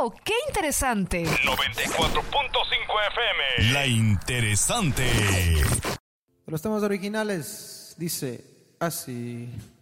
¡Oh, qué interesante! 94.5 FM. La interesante. Los temas originales dice así.